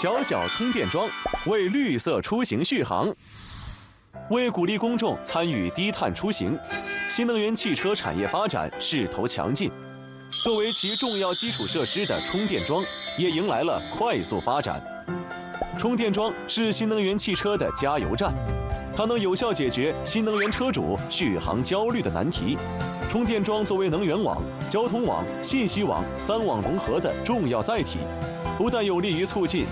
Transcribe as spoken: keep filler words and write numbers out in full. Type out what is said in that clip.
小小充电桩为绿色出行续航。为鼓励公众参与低碳出行，新能源汽车产业发展势头强劲。作为其重要基础设施的充电桩，也迎来了快速发展。充电桩是新能源汽车的加油站，它能有效解决新能源车主续航焦虑的难题。充电桩作为能源网、交通网、信息网三网融合的重要载体，不但有利于促进